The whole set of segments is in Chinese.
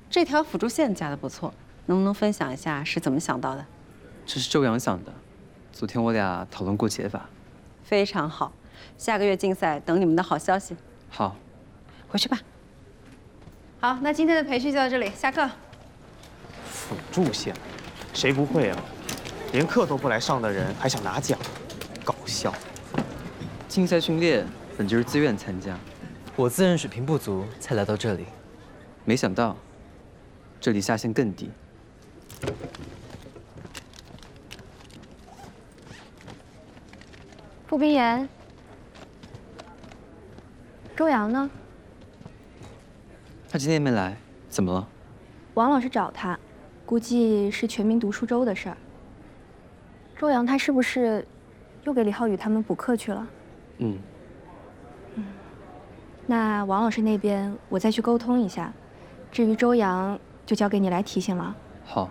这条辅助线加的不错，能不能分享一下是怎么想到的？ 这是周阳想的，昨天我俩讨论过解法。 非常好，下个月竞赛等你们的好消息。 好， 回去吧。好，那今天的培训就到这里，下课。 辅助线，谁不会啊？连课都不来上的人还想拿奖，搞笑。 竞赛训练本就是自愿参加， 我自认水平不足才来到这里， 没想到这里下限更低。 傅冰言，周阳呢？ 他今天没来，怎么了？ 王老师找他，估计是全民读书周的事儿。周阳他是不是又给李浩宇他们补课去了？那王老师那边我再去沟通一下，至于周阳就交给你来提醒了。 好。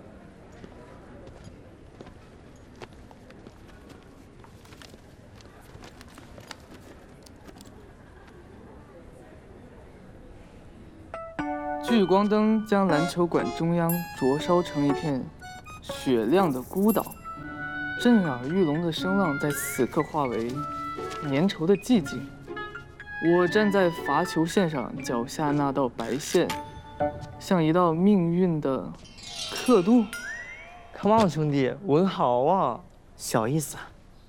聚光灯将篮球馆中央灼烧成一片雪亮的孤岛，震耳欲聋的声浪在此刻化为粘稠的寂静。我站在罚球线上，脚下那道白线，像一道命运的刻度。 Come on， 兄弟，文好啊， 小意思啊。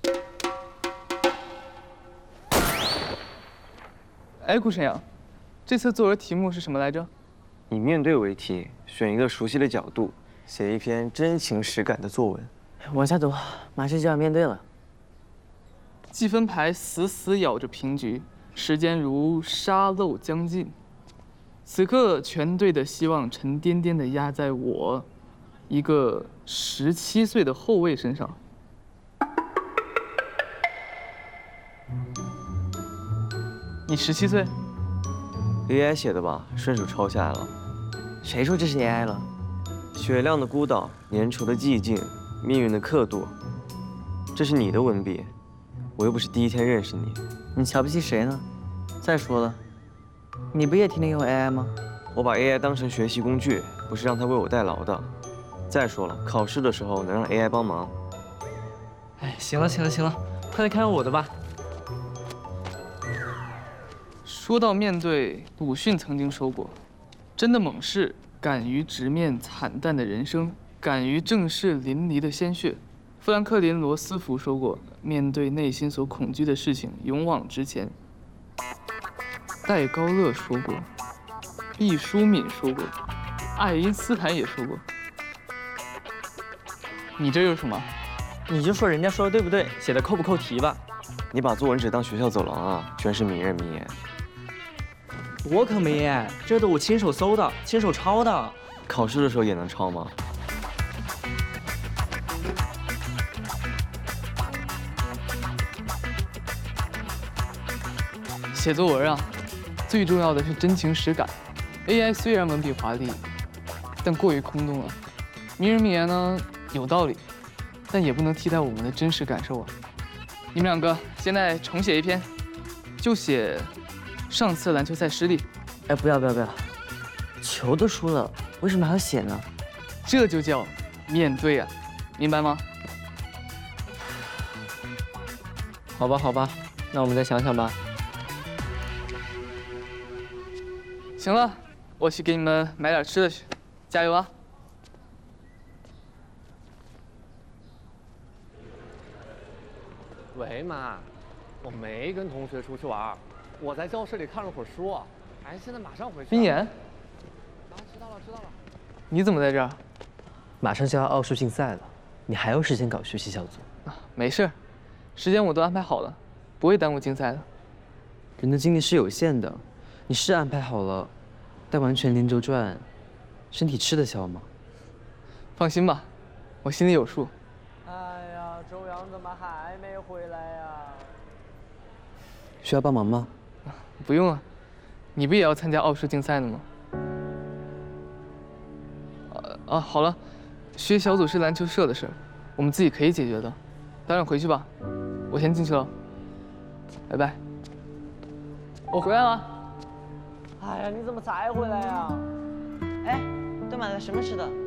哎，顾晨阳，这次作文题目是什么来着？ 以面对为题，选一个熟悉的角度，写一篇真情实感的作文。 往下读，马上就要面对了。 计分牌死死咬着平局，时间如沙漏将尽。此刻，全队的希望沉甸甸地压在我，一个17岁的后卫身上。你17岁 ？AI 写的吧，顺手抄下来了。 谁说这是 AI 了？ 雪亮的孤岛，粘稠的寂静，命运的刻度，这是你的文笔，我又不是第一天认识你。 你瞧不起谁呢？再说了，你不也天天用 AI 吗？ 我把 AI 当成学习工具，不是让它为我代劳的。再说了，考试的时候能让 AI 帮忙。 哎，行了，快来看我的吧。 说到面对，鲁迅曾经说过：“真的猛士敢于直面惨淡的人生，敢于正视淋漓的鲜血。”富兰克林·罗斯福说过：“面对内心所恐惧的事情，勇往直前。”戴高乐说过，毕淑敏说过，爱因斯坦也说过。你这又是什么？ 你就说人家说的对不对，写的扣不扣题吧。 你把作文纸当学校走廊啊，全是名人名言。 我可没耶，这都我亲手搜的，亲手抄的。 考试的时候也能抄吗？ 写作文啊，最重要的是真情实感。AI 虽然文笔华丽，但过于空洞了。名人名言呢，有道理，但也不能替代我们的真实感受啊。你们两个现在重写一篇，就写上次篮球赛失利。 哎，不要，球都输了，为什么还要写呢？ 这就叫面对啊，明白吗？ 好吧，那我们再想想吧。 行了，我去给你们买点吃的去，加油啊！ 喂，妈，我没跟同学出去玩，我在教室里看了会儿书。哎，现在马上回去。 冰言， 啊，知道了。 你怎么在这儿？ 马上就要奥数竞赛了，你还有时间搞学习小组？ 没事，时间我都安排好了，不会耽误竞赛的。 人的精力是有限的，你是安排好了，但完全连轴转，身体吃得消吗？ 放心吧，我心里有数。 哎呀，周阳怎么还没回来呀？ 需要帮忙吗？ 不用啊，你不也要参加奥数竞赛的吗？好了，学小组是篮球社的事，我们自己可以解决的。早点回去吧，我先进去了，拜拜。我回来了。 哎呀，你怎么才回来呀？哎， 都买了什么吃的？